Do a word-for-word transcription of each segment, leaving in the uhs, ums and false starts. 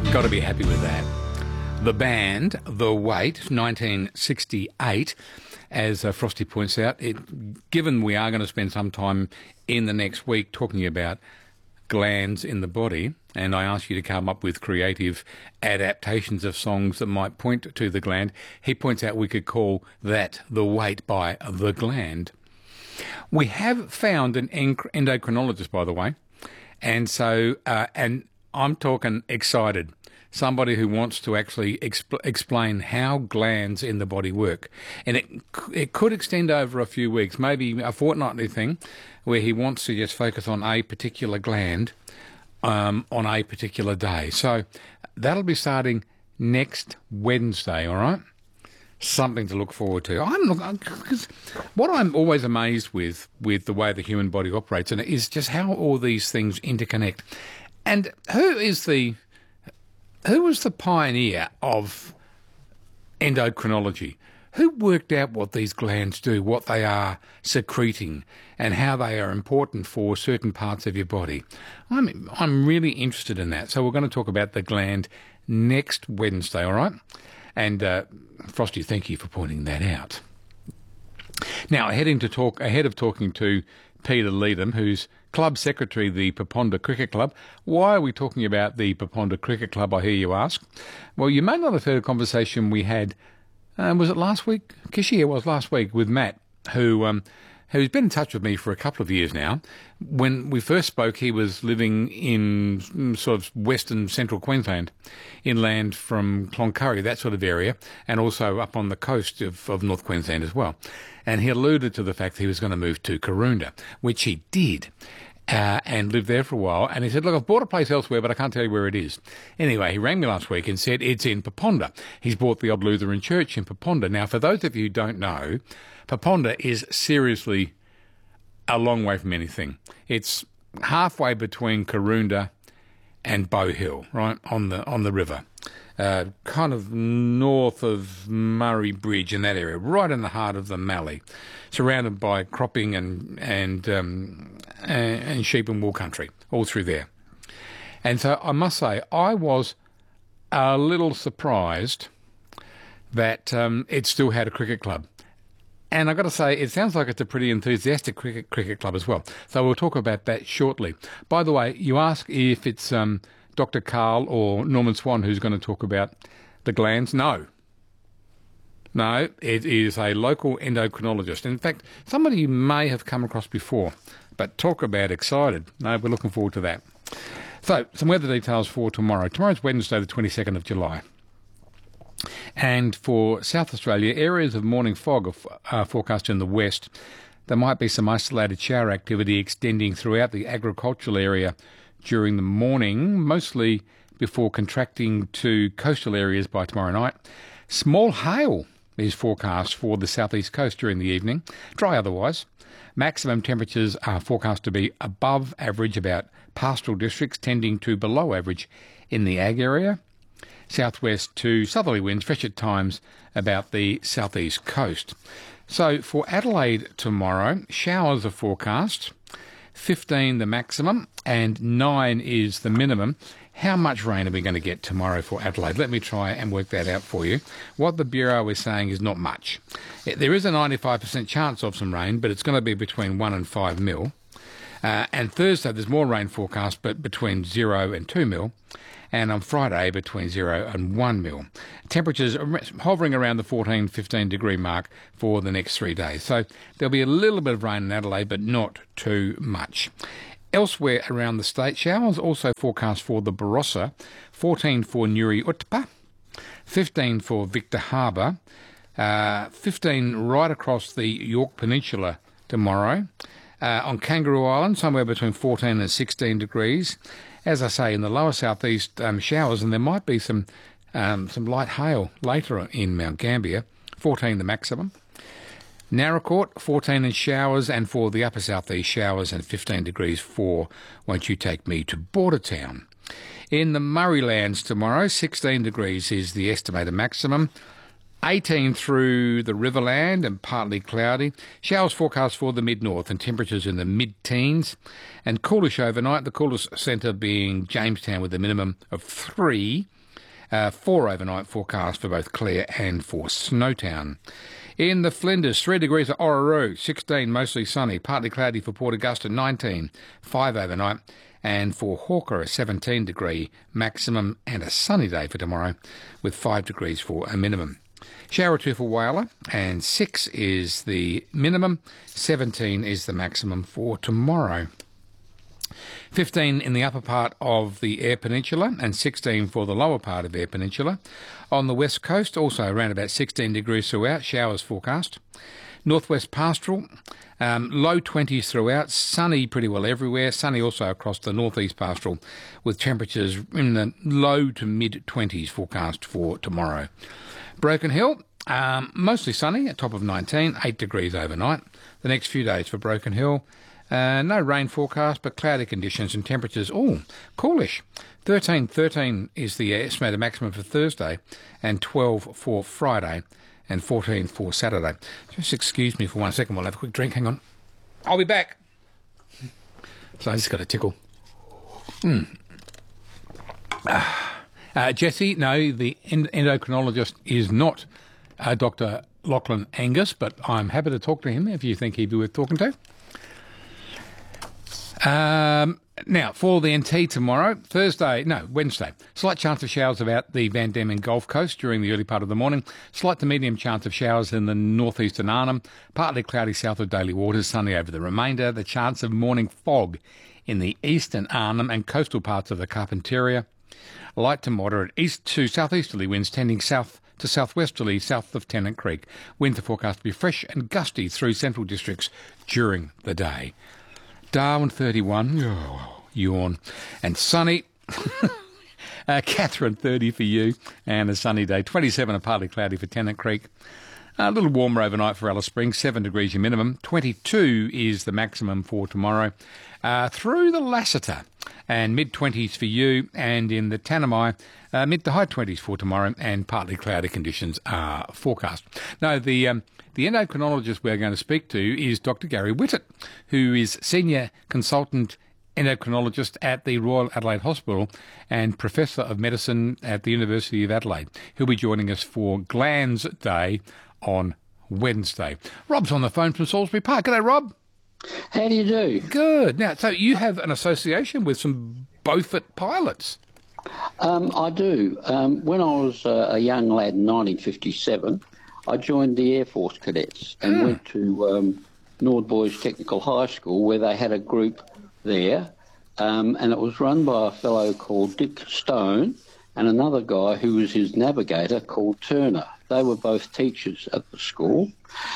Got to be happy with that. The band, The Weight, nineteen sixty-eight, as uh, Frosty points out, it, given we are going to spend some time in the next week talking about glands in the body, and I ask you to come up with creative adaptations of songs that might point to the gland, he points out we could call that The Weight by The Gland. We have found an endocrinologist, by the way, and so, uh, and I'm talking excited. Somebody who wants to actually exp- explain how glands in the body work. And it it could extend over a few weeks, maybe a fortnightly thing, where he wants to just focus on a particular gland um, on a particular day. So that'll be starting next Wednesday, all right? Something to look forward to. I'm look, cause what I'm always amazed with, with the way the human body operates and is just how all these things interconnect. And who is the... Who was the pioneer of endocrinology? Who worked out what these glands do, what they are secreting, and how they are important for certain parts of your body? I'm I'm really interested in that. So we're going to talk about the gland next Wednesday, all right? And uh, Frosty, thank you for pointing that out. Now, heading to talk ahead of talking to Peter Leedham, who's club secretary, the Paponda Cricket Club. Why are we talking about the Paponda Cricket Club, I hear you ask? Well, you may not have heard a conversation we had, uh, was it last week? Kishi, it was last week, with Matt, who um, who's been in touch with me for a couple of years now. When we first spoke, he was living in sort of western central Queensland, inland from Cloncurry, that sort of area, and also up on the coast of, of North Queensland as well. And he alluded to the fact that he was going to move to Karoonda, which he did, uh, and lived there for a while. And he said, look, I've bought a place elsewhere, but I can't tell you where it is. Anyway, he rang me last week and said it's in Paponda. He's bought the old Lutheran church in Paponda. Now, for those of you who don't know, Paponda is seriously a long way from anything. It's halfway between Karoonda and Bow Hill, right, on the on the river. Uh, kind of north of Murray Bridge in that area, right in the heart of the Mallee, surrounded by cropping and and, um, and and sheep and wool country, all through there. And so I must say, I was a little surprised that um, it still had a cricket club. And I've got to say, it sounds like it's a pretty enthusiastic cricket cricket club as well. So we'll talk about that shortly. By the way, you ask if it's um, Doctor Carl or Norman Swan who's going to talk about the glands. No. No, it is a local endocrinologist. In fact, somebody you may have come across before. But talk about excited. No, we're looking forward to that. So, some weather details for tomorrow. Tomorrow's Wednesday, the twenty-second of July. And for South Australia, areas of morning fog are forecast in the west. There might be some isolated shower activity extending throughout the agricultural area during the morning, mostly before contracting to coastal areas by tomorrow night. Small hail is forecast for the southeast coast during the evening, dry otherwise. Maximum temperatures are forecast to be above average about pastoral districts, tending to below average in the ag area. Southwest to southerly winds, fresh at times about the southeast coast. So for Adelaide tomorrow, showers are forecast, fifteen the maximum and nine is the minimum. How much rain are we going to get tomorrow for Adelaide? Let me try and work that out for you. What the Bureau is saying is not much. There is a ninety-five percent chance of some rain, but it's going to be between one and five mil. Uh, and Thursday there's more rain forecast, but between zero and two mil. And on Friday between zero and one mil. Temperatures are hovering around the fourteen, fifteen degree mark for the next three days. So there'll be a little bit of rain in Adelaide, but not too much. Elsewhere around the state, showers also forecast for the Barossa, fourteen for Nuri Utpa, fifteen for Victor Harbour, uh, fifteen right across the York Peninsula tomorrow. Uh, on Kangaroo Island, somewhere between fourteen and sixteen degrees. As I say, in the lower southeast, um, showers, and there might be some um, some light hail later in Mount Gambier, fourteen the maximum. Narracourt, fourteen in showers, and for the upper southeast, showers and fifteen degrees for Won't You Take Me to Bordertown. In the Murraylands tomorrow, sixteen degrees is the estimated maximum. eighteen through the Riverland and partly cloudy. Showers forecast for the mid-north and temperatures in the mid-teens. And coolish overnight, the coolest centre being Jamestown with a minimum of three Uh, four overnight forecast for both Clare and for Snowtown. In the Flinders, three degrees at Orroroo, sixteen mostly sunny, partly cloudy for Port Augusta, nineteen, five overnight, and for Hawker a seventeen degree maximum and a sunny day for tomorrow with five degrees for a minimum. Shower or two for Whyalla, and six is the minimum, seventeen is the maximum for tomorrow. fifteen in the upper part of the Eyre Peninsula and sixteen for the lower part of Eyre Peninsula. On the west coast, also around about sixteen degrees throughout, showers forecast. Northwest Pastoral, um, low twenties throughout, sunny pretty well everywhere, sunny also across the northeast Pastoral with temperatures in the low to mid twenties forecast for tomorrow. Broken Hill, um, mostly sunny at top of nineteen, eight degrees overnight. The next few days for Broken Hill, Uh, no rain forecast, but cloudy conditions and temperatures, oh, coolish. thirteen, thirteen is the estimated maximum for Thursday, and twelve for Friday, and fourteen for Saturday. Just excuse me for one second while I have a quick drink. Hang on. I'll be back. So I just got a tickle. Mm. Uh, Jesse, no, the end- endocrinologist is not uh, Doctor Lachlan Angus, but I'm happy to talk to him if you think he'd be worth talking to. Um, now, for the N T tomorrow, Thursday, no, Wednesday, slight chance of showers about the Van Diemen Gulf Coast during the early part of the morning, slight to medium chance of showers in the northeastern Arnhem, partly cloudy south of Daly Waters, sunny over the remainder, the chance of morning fog in the eastern Arnhem and coastal parts of the Carpentaria, light to moderate east to southeasterly winds tending south to southwesterly south of Tennant Creek. Winds are forecast to be fresh and gusty through central districts during the day. Darwin thirty-one, oh, yawn, and sunny. uh, Catherine thirty for you, and a sunny day. twenty-seven and partly cloudy for Tennant Creek. A little warmer overnight for Alice Springs, seven degrees your minimum. twenty-two is the maximum for tomorrow. Uh, through the Lassiter, and mid-twenties for you, and in the Tanami, uh, mid to high twenties for tomorrow, and partly cloudy conditions are forecast. No, the... Um, The endocrinologist we're going to speak to is Doctor Gary Whitted, who is Senior Consultant Endocrinologist at the Royal Adelaide Hospital and Professor of Medicine at the University of Adelaide. He'll be joining us for Glands Day on Wednesday. Rob's on the phone from Salisbury Park. G'day, Rob. How do you do? Good. Now, so you have an association with some Beaufort pilots. Um, I do. Um, when I was uh, a young lad in nineteen fifty-seven, I joined the Air Force Cadets and ah. went to um, Nord Boys Technical High School, where they had a group there, um, and it was run by a fellow called Dick Stone and another guy who was his navigator called Turner. They were both teachers at the school,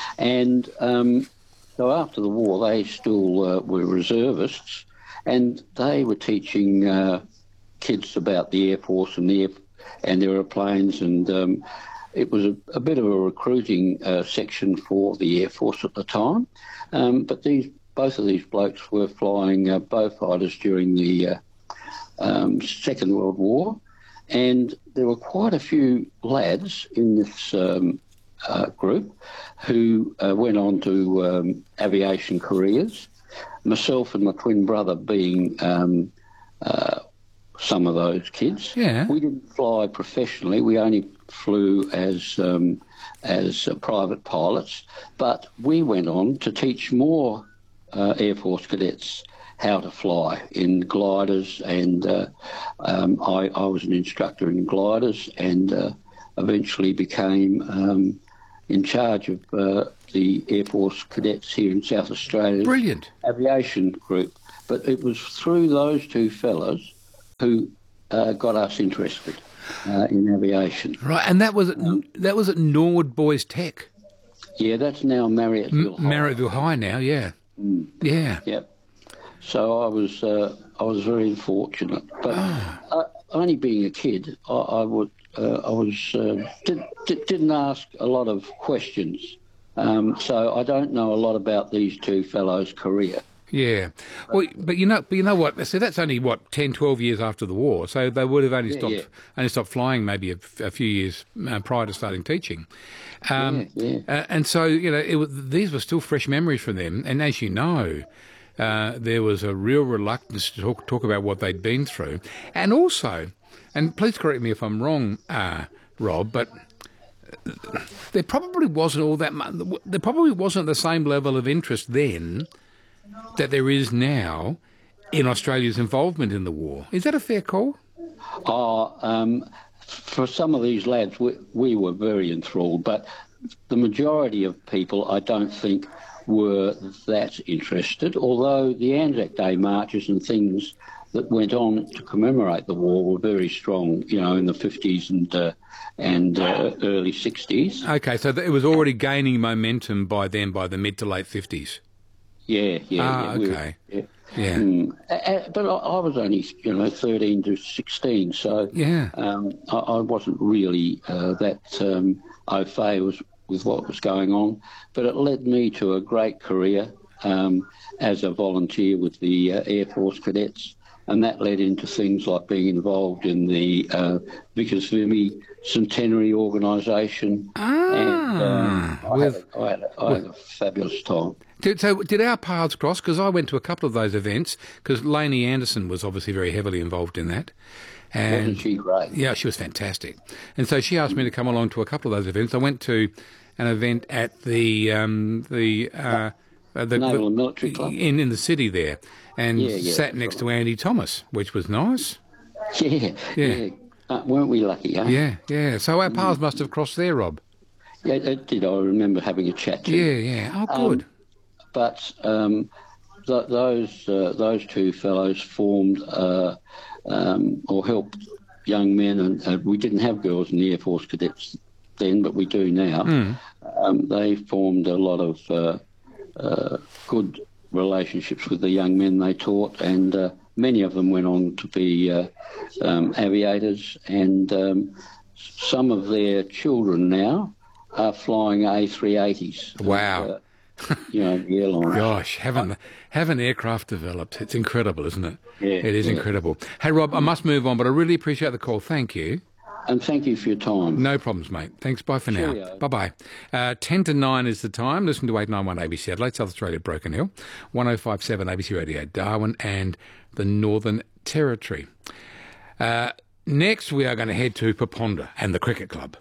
and um, so after the war they still uh, were reservists, and they were teaching uh, kids about the Air Force and the air, and aeroplanes and um, it was a, a bit of a recruiting uh, section for the Air Force at the time, um, but these both of these blokes were flying uh, Beaufighters during the uh, um, Second World War, and there were quite a few lads in this um, uh, group who uh, went on to um, aviation careers, myself and my twin brother being um, uh, some of those kids. Yeah. We didn't fly professionally. We only flew as um, as uh, private pilots, but we went on to teach more uh, Air Force cadets how to fly in gliders, and uh, um, I, I was an instructor in gliders, and uh, eventually became um, in charge of uh, the Air Force cadets here in South Australia. Brilliant. Aviation group. But it was through those two fellas who uh, got us interested uh, in aviation. Right, and that was at, um, that was at Nord Boys Tech. Yeah, that's now Marriottville M- High. Marriottville High now, yeah. Mm. Yeah. Yep. So I was uh, I was very fortunate, but Oh. uh, only being a kid, I, I would uh, I was uh, did, did, didn't ask a lot of questions. Um, so I don't know a lot about these two fellows' career. Yeah, well, but you know, but you know what? So that's only what ten, twelve years after the war. So they would have only Yeah, stopped yeah. only stopped flying maybe a, f- a few years uh, prior to starting teaching. Um, Yeah, yeah. Uh, and so you know, it was, these were still fresh memories for them. And as you know, uh, there was a real reluctance to talk, talk about what they'd been through. And also, and please correct me if I'm wrong, uh, Rob, but there probably wasn't all that much, there probably wasn't the same level of interest then that there is now in Australia's involvement in the war. Is that a fair call? Oh, um, for some of these lads, we, we were very enthralled, but the majority of people, I don't think, were that interested, although the Anzac Day marches and things that went on to commemorate the war were very strong, you know, in the fifties and uh, and uh, early sixties. Okay, so it was already gaining momentum by then, by the mid to late fifties. Yeah, yeah. Ah, yeah, we okay. were, yeah. Yeah. Mm. Uh, but I, I was only, you know, thirteen to sixteen, so yeah. um, I, I wasn't really uh, that um, au fait with, with what was going on. But it led me to a great career um, as a volunteer with the uh, Air Force cadets, and that led into things like being involved in the uh, Vickers Vimy Centenary Organisation. Ah, and um, I, with, had a, I, had a, I had a fabulous time. Did, so did our paths cross? Because I went to a couple of those events, because Lainey Anderson was obviously very heavily involved in that. And wasn't she great? Yeah, she was fantastic. And so she asked me to come along to a couple of those events. I went to an event at the um, the, uh, uh, the Naval the, and Military Club in in the city there, and yeah, yeah, sat next to Andy Thomas, which was nice. Yeah, Yeah. yeah. Uh, weren't we lucky, huh? Yeah, yeah. So our paths must have crossed there, Rob. Yeah, it did. I remember having a chat to Yeah, you. yeah. Oh, good. Um, but um, th- those uh, those two fellows formed uh, um, or helped young men, and uh, we didn't have girls in the Air Force cadets then, but we do now. Mm. Um, they formed a lot of uh, uh, good relationships with the young men they taught, and uh, many of them went on to be uh, um, aviators, and um, some of their children now are flying A three eighties. Wow. And, uh, you know, the airline. Gosh, haven't haven't aircraft developed? It's incredible, isn't it? Yeah, it is yeah. incredible. Hey, Rob, I must move on, but I really appreciate the call. Thank you. And thank you for your time. No problems, mate. Thanks. Bye for now. Cheerio. Bye-bye. Uh, ten to nine is the time. Listen to eight ninety-one A B C Adelaide, South Australia, Broken Hill, one oh five point seven A B C Radio, Darwin and the Northern Territory. Uh, next, we are going to head to Paponda and the Cricket Club.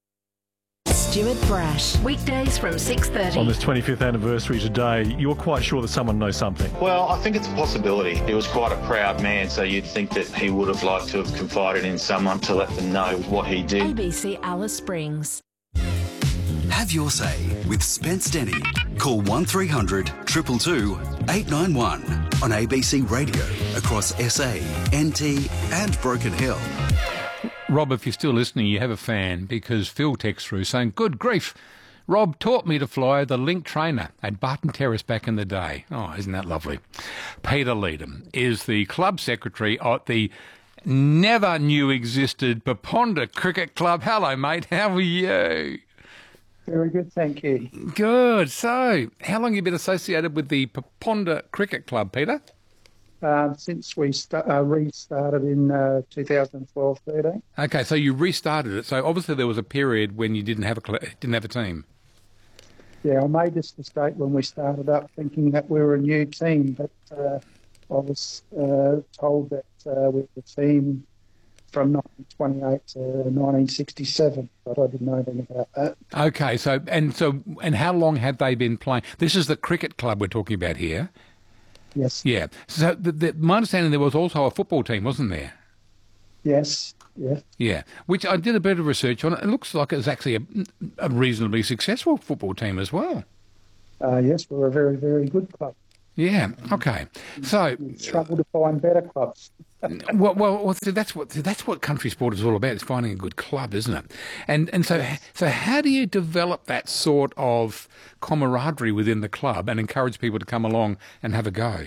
Stuart Brash. Weekdays from six thirty. On this twenty-fifth anniversary today, you're quite sure that someone knows something. Well, I think it's a possibility. He was quite a proud man, so you'd think that he would have liked to have confided in someone to let them know what he did. A B C Alice Springs. Have your say with Spence Denny. Call one three hundred two two two eight nine one on A B C Radio across S A, N T and Broken Hill. Rob, if you're still listening, you have a fan, because Phil texts through saying, good grief, Rob taught me to fly the Link trainer at Barton Terrace back in the day. Oh, isn't that lovely? Peter Leedham is the club secretary at the never knew existed Paponda Cricket Club. Hello, mate. How are you? Very good, thank you. Good. So, how long have you been associated with the Paponda Cricket Club, Peter? Um, since we st- uh, restarted in uh, two thousand twelve thirteen. Okay, so you restarted it. So obviously there was a period when you didn't have a cl- didn't have a team. Yeah, I made this mistake when we started up, thinking that we were a new team, but uh, I was uh, told that uh, we were a team from nineteen twenty-eight to nineteen sixty-seven, but I didn't know anything about that. Okay, so and so and how long had they been playing? This is the cricket club we're talking about here. Yes. Yeah. So the, the, my understanding, there was also a football team, wasn't there? Yes. Yes. Yeah. Which I did a bit of research on. It looks like it was actually a, a reasonably successful football team as well. Uh, yes, we're a very, very good club. Yeah. Okay. So We struggle to find better clubs. well, well, well, see, that's what that's what country sport is all about. It's finding a good club, isn't it? And and so so how do you develop that sort of camaraderie within the club and encourage people to come along and have a go?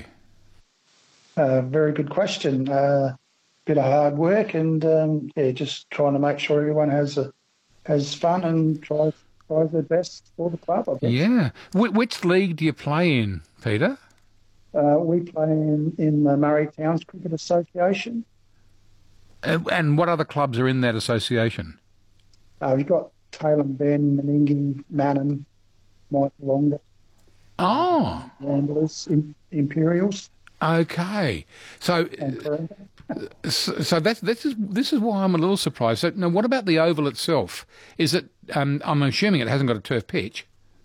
Uh, very good question. Uh, bit of hard work and um, yeah, just trying to make sure everyone has a, has fun and tries tries their best for the club, I guess. Yeah. Wh- which league do you play in, Peter? Uh, we play in, in the Murray Towns Cricket Association. Uh, and what other clubs are in that association? Uh, we've got Taylor Ben, Meningie, Manham, Mike Longer. Oh, Ramblers, Im- Imperials, okay. So, and Corinda. so, so that's this is this is why I'm a little surprised. So, now, what about the oval itself? Is it? Um, I'm assuming it hasn't got a turf pitch.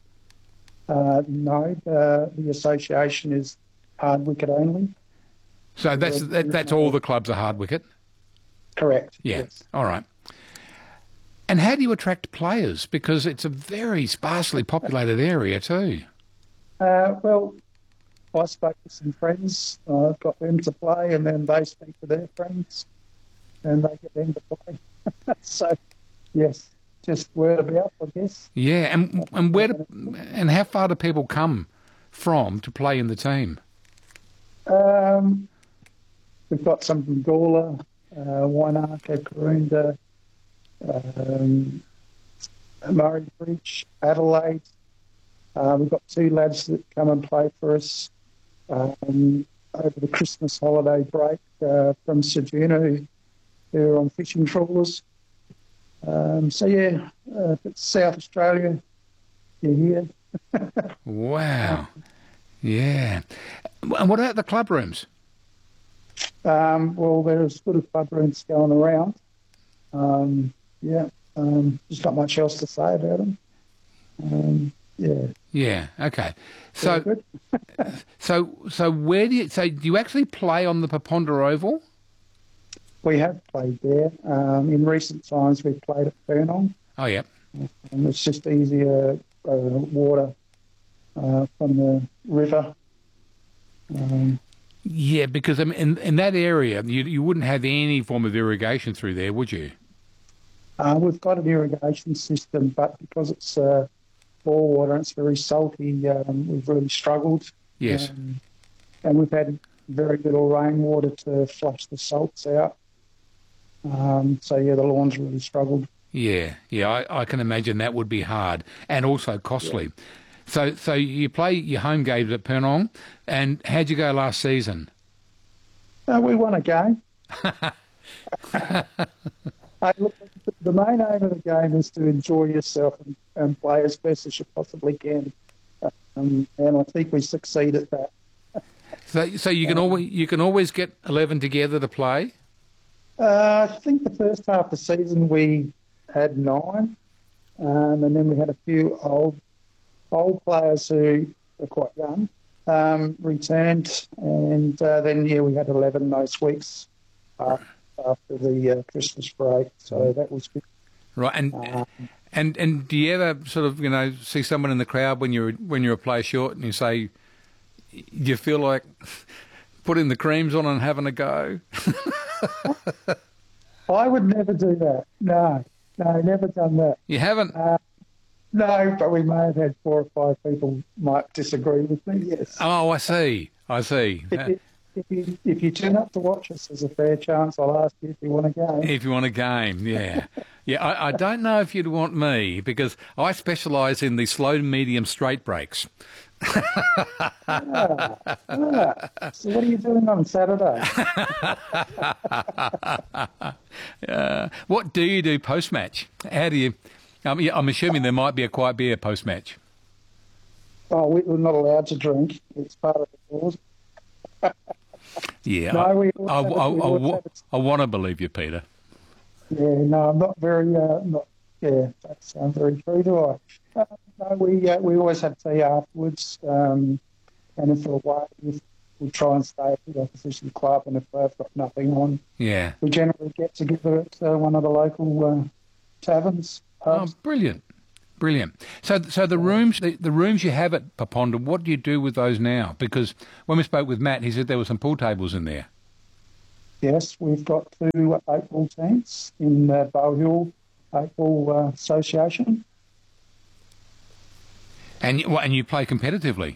Uh, no, the, the association is hard wicket only. So that's that, that's all the clubs are hard wicket. Correct. Yeah. Yes. All right. And how do you attract players? Because it's a very sparsely populated area too. Uh, well, I spoke to some friends. I uh, got them to play, and then they speak to their friends, and they get them to play. So, yes, just word of mouth, I guess. Yeah, and and where do, and how far do people come from to play in the team? Um, we've got some from Gawler, uh, Wanaka, Corinda, um, Murray Bridge, Adelaide. Uh, we've got two lads that come and play for us um, over the Christmas holiday break uh, from Ceduna, who, who are on fishing trawlers. Um, so, yeah, uh, if it's South Australia, you're here. Wow. Yeah. And what about the club rooms? Um, well, there's sort of club rooms going around. Um, yeah, um, there's not much else to say about them. Um, yeah. Yeah. Okay. So, good. so, so where do you? So, do you actually play on the Paponda Oval? We have played there. Um, in recent times, we've played at Furnong. Oh, yeah. And it's just easier uh, water uh, from the river. Um, Yeah, because I mean, in in that area, you you wouldn't have any form of irrigation through there, would you? uh, we've got an irrigation system, but because it's uh, bore water and it's very salty, um, we've really struggled. Yes. Um, and we've had very little rainwater to flush the salts out. Um, so, yeah, the lawns really struggled. Yeah, yeah, I, I can imagine that would be hard and also costly. Yeah. So, so you play your home games at Purnong, and how'd you go last season? Uh, we won a game. uh, look, the main aim of the game is to enjoy yourself and, and play as best as you possibly can, um, and I think we succeed at that. So, so you can um, always you can always get eleven together to play. Uh, I think the first half of the season we had nine, um, and then we had a few old old players who are quite young um, returned, and uh, then yeah, we had eleven those weeks after, after the uh, Christmas break. So that was good. Right, and um, and and do you ever sort of you know see someone in the crowd when you're when you're a player short and you say, do you feel like putting the creams on and having a go? I would never do that. No, no, never done that. You haven't? Uh, no, but we may have had four or five people might disagree with me, yes. Oh, I see. I see. If you, if you, if you turn up to watch us, there's a fair chance I'll ask you if you want a game. If you want a game, yeah. Yeah, I, I don't know if you'd want me because I specialise in the slow, medium, straight breaks. ah, ah. So what are you doing on Saturday? uh, what do you do post-match? How do you... Um, yeah, I'm assuming there might be a quiet beer post-match. Oh, we, we're not allowed to drink. It's part of the rules. Yeah, no, we I, I, I, I, I, I want to believe you, Peter. Yeah, no, I'm not very... Uh, not, yeah, that sounds very true to I. Uh, no, we uh, we always have tea afterwards, um, and if we're away, we try and stay at the opposition club, and if they've got nothing on, yeah, we generally get together at uh, one of the local uh, taverns. Pubs. Oh, brilliant, brilliant. So, so the rooms, the, the rooms you have at Paponda, what do you do with those now? Because when we spoke with Matt, he said there were some pool tables in there. Yes, we've got two eight ball teams in uh, Bow Hill Eight Ball uh, Association. And you, and you play competitively?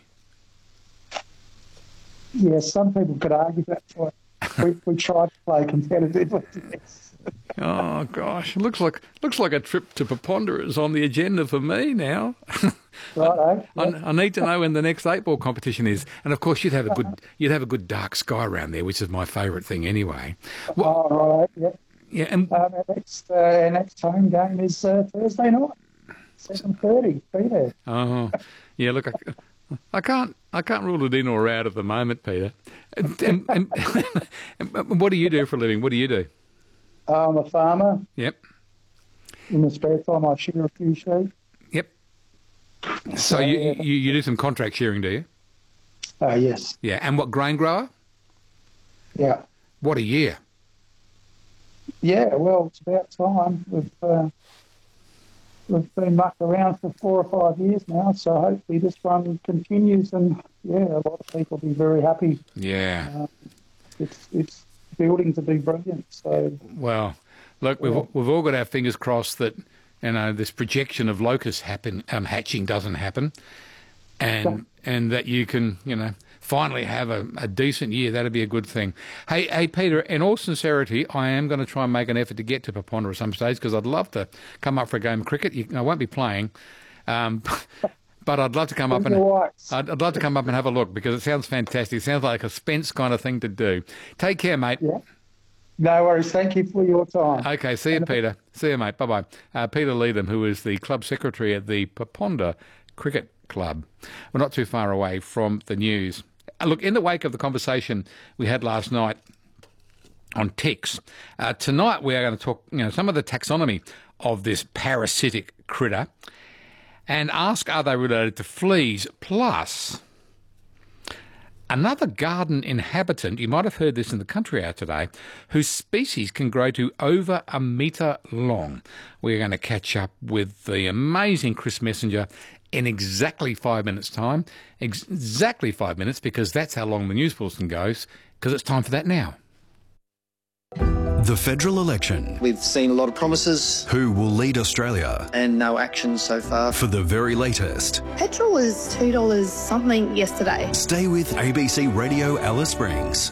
Yes, some people could argue that. We, we try to play competitively, yes. Oh, gosh. Looks like looks like a trip to Paponda is on the agenda for me now. Right, eh? I, I need to know when the next eight ball competition is. And, of course, you'd have a good you'd have a good dark sky around there, which is my favourite thing anyway. Well, oh, right, yeah. Yeah, and um, our, next, uh, our next home game is uh, Thursday night, seven thirty. Be there. Oh, yeah, look, I, I can't I can't rule it in or out at the moment, Peter. And, and, and, and what do you do for a living? What do you do? I'm a farmer. Yep. In the spare time, I shear a few sheep. Yep. So you, you, you do some contract shearing, do you? Uh, yes. Yeah. And what, grain grower? Yeah. What a year. Yeah, well, it's about time. We've uh, we've been mucked around for four or five years now, so hopefully this one continues, and yeah, a lot of people will be very happy. Yeah. Uh, it's it's building to be brilliant. So well, look, we've yeah. we've all got our fingers crossed that you know this projection of locust happen um, hatching doesn't happen, and yeah. and that you can you know. finally have a, a decent year. That'd be a good thing. Hey, hey, Peter, in all sincerity, I am going to try and make an effort to get to Paponda at some stage because I'd love to come up for a game of cricket. You, I won't be playing, um, but I'd love to come up and I'd, I'd love to come up and have a look because it sounds fantastic. It sounds like a Spence kind of thing to do. Take care, mate. Yeah. No worries. Thank you for your time. Okay, see you, Peter. See you, mate. Bye-bye. Uh, Peter Leatham, who is the club secretary at the Paponda Cricket Club. We're not too far away from the news. Look, in the wake of the conversation we had last night on ticks, uh, tonight we are going to talk, you know, some of the taxonomy of this parasitic critter and ask are they related to fleas, plus another garden inhabitant, you might have heard this in the country out today, whose species can grow to over a metre long. We're going to catch up with the amazing Chris Messenger in exactly five minutes' time. Ex- exactly five minutes, because that's how long the news bulletin goes, because it's time for that now. The federal election. We've seen a lot of promises. Who will lead Australia? And no action so far. For the very latest. Petrol was two dollars something yesterday. Stay with A B C Radio Alice Springs.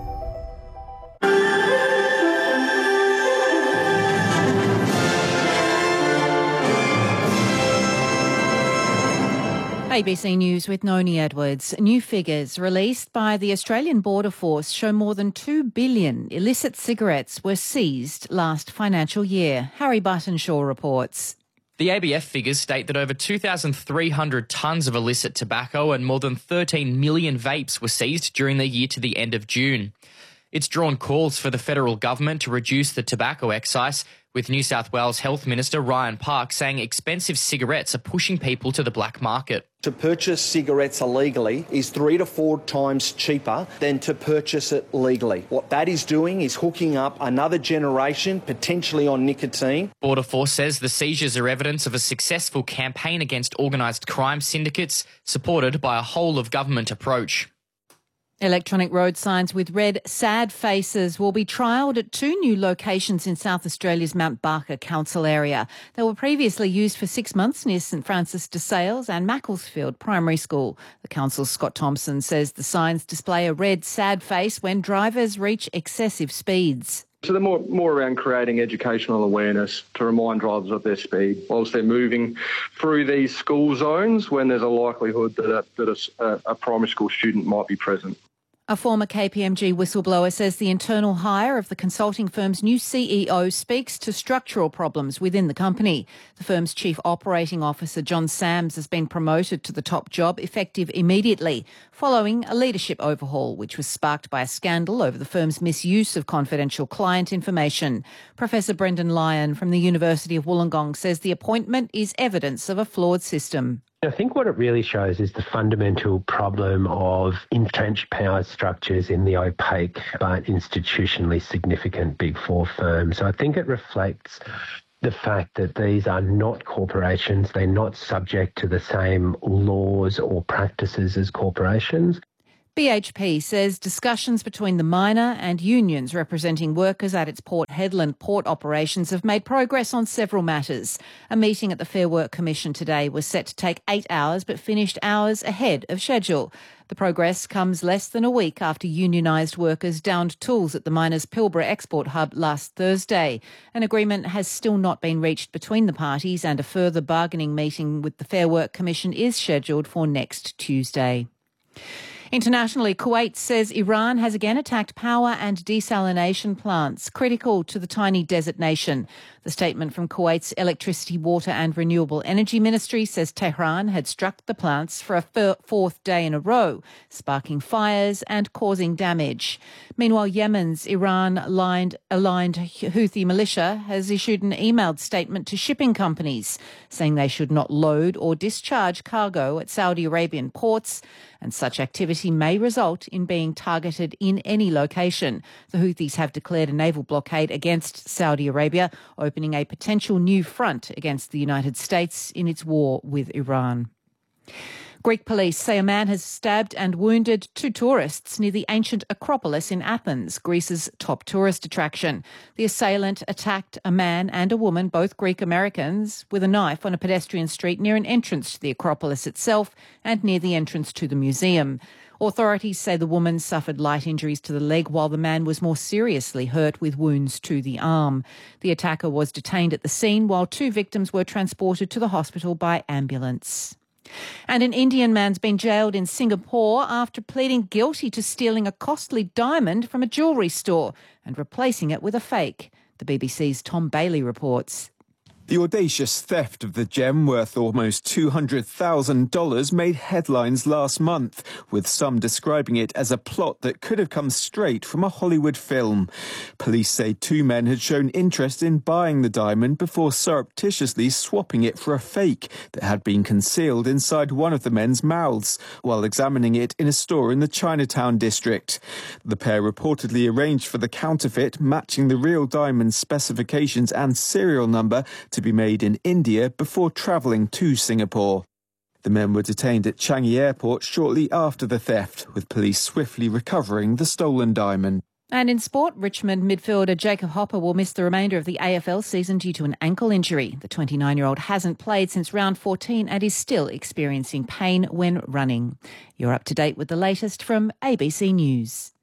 A B C News with Noni Edwards. New figures released by the Australian Border Force show more than two billion illicit cigarettes were seized last financial year. Harry Buttonshaw reports. The A B F figures state that over two thousand three hundred tonnes of illicit tobacco and more than thirteen million vapes were seized during the year to the end of June. It's drawn calls for the federal government to reduce the tobacco excise, with New South Wales Health Minister Ryan Park saying expensive cigarettes are pushing people to the black market. To purchase cigarettes illegally is three to four times cheaper than to purchase it legally. What that is doing is hooking up another generation, potentially on nicotine. Border Force says the seizures are evidence of a successful campaign against organised crime syndicates, supported by a whole-of-government approach. Electronic road signs with red sad faces will be trialled at two new locations in South Australia's Mount Barker Council area. They were previously used for six months near St Francis de Sales and Macclesfield Primary School. The council's Scott Thompson says the signs display a red sad face when drivers reach excessive speeds. So they're more, more around creating educational awareness to remind drivers of their speed whilst they're moving through these school zones when there's a likelihood that a, that a, a primary school student might be present. A former K P M G whistleblower says the internal hire of the consulting firm's new C E O speaks to structural problems within the company. The firm's chief operating officer, John Sams, has been promoted to the top job effective immediately, following a leadership overhaul, which was sparked by a scandal over the firm's misuse of confidential client information. Professor Brendan Lyon from the University of Wollongong says the appointment is evidence of a flawed system. I think what it really shows is the fundamental problem of entrenched power structures in the opaque but institutionally significant Big Four firms. So I think it reflects the fact that these are not corporations. They're not subject to the same laws or practices as corporations. B H P says discussions between the miner and unions representing workers at its Port Hedland port operations have made progress on several matters. A meeting at the Fair Work Commission today was set to take eight hours but finished hours ahead of schedule. The progress comes less than a week after unionised workers downed tools at the miners' Pilbara export hub last Thursday. An agreement has still not been reached between the parties, and a further bargaining meeting with the Fair Work Commission is scheduled for next Tuesday. Internationally, Kuwait says Iran has again attacked power and desalination plants critical to the tiny desert nation. The statement from Kuwait's Electricity, Water and Renewable Energy Ministry says Tehran had struck the plants for a fourth day in a row, sparking fires and causing damage. Meanwhile, Yemen's Iran-aligned aligned Houthi militia has issued an emailed statement to shipping companies saying they should not load or discharge cargo at Saudi Arabian ports, and such activity may result in being targeted in any location. The Houthis have declared a naval blockade against Saudi Arabia, opening a potential new front against the United States in its war with Iran. Greek police say a man has stabbed and wounded two tourists near the ancient Acropolis in Athens, Greece's top tourist attraction. The assailant attacked a man and a woman, both Greek Americans, with a knife on a pedestrian street near an entrance to the Acropolis itself and near the entrance to the museum. Authorities say the woman suffered light injuries to the leg while the man was more seriously hurt with wounds to the arm. The attacker was detained at the scene while two victims were transported to the hospital by ambulance. And an Indian man's been jailed in Singapore after pleading guilty to stealing a costly diamond from a jewellery store and replacing it with a fake. The B B C's Tom Bailey reports. The audacious theft of the gem, worth almost two hundred thousand dollars, made headlines last month, with some describing it as a plot that could have come straight from a Hollywood film. Police say two men had shown interest in buying the diamond before surreptitiously swapping it for a fake that had been concealed inside one of the men's mouths while examining it in a store in the Chinatown district. The pair reportedly arranged for the counterfeit, matching the real diamond's specifications and serial number, to be made in India before travelling to Singapore. The men were detained at Changi Airport shortly after the theft, with police swiftly recovering the stolen diamond. And in sport, Richmond midfielder Jacob Hopper will miss the remainder of the A F L season due to an ankle injury. The twenty-nine-year-old hasn't played since round fourteen and is still experiencing pain when running. You're up to date with the latest from A B C News.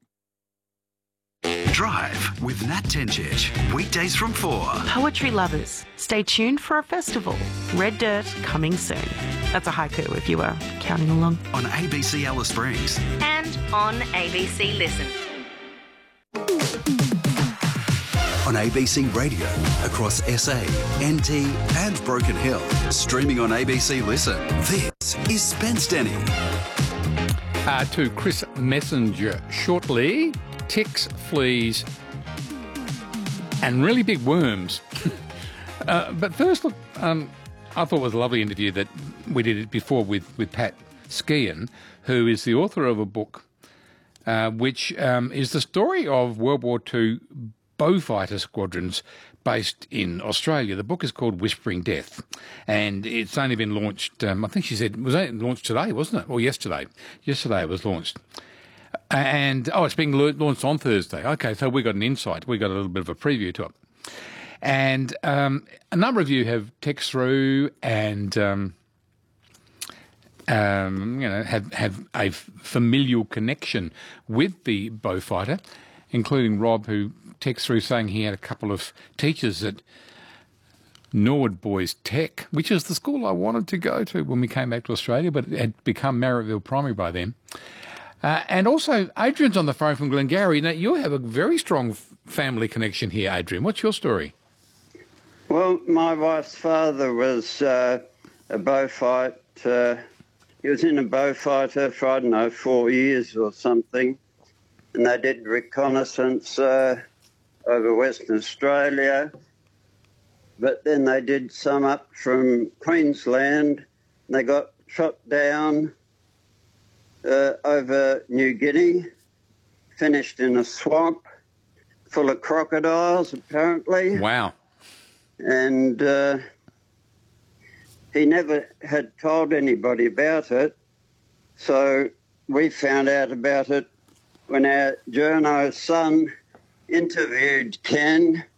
Drive with Nat Tencic, weekdays from four. Poetry lovers, stay tuned for a festival. Red Dirt coming soon. That's a haiku if you were counting along. On A B C Alice Springs. And on A B C Listen. On A B C Radio, across S A, N T and Broken Hill. Streaming on A B C Listen. This is Spence Denny. Uh, to Chris Messenger shortly. Ticks, fleas, and really big worms. uh, but first, look, um, I thought it was a lovely interview that we did it before with, with Pat Skehan, who is the author of a book uh, which um, is the story of World War Two Beaufighter squadrons based in Australia. The book is called Whispering Death, and it's only been launched, um, I think she said, it was only launched today, wasn't it? Or yesterday. Yesterday it was launched. And, oh, it's being launched on Thursday. Okay, so we got an insight. We got a little bit of a preview to it. And um, a number of you have texted through and, um, um, you know, have, have a familial connection with the Beaufighter, including Rob, who texted through saying he had a couple of teachers at Nord Boys Tech, which is the school I wanted to go to when we came back to Australia, but it had become Marrickville Primary by then. Uh, and also, Adrian's on the phone from Glengarry. Now, you have a very strong f- family connection here, Adrian. What's your story? Well, my wife's father was uh, a Beaufight. Uh, he was in a Beaufighter for, I don't know, four years or something. And they did reconnaissance uh, over Western Australia. But then they did some up from Queensland. And they got shot down Uh, over New Guinea, finished in a swamp full of crocodiles, apparently. Wow. And uh, he never had told anybody about it, so we found out about it when our journo son interviewed Ken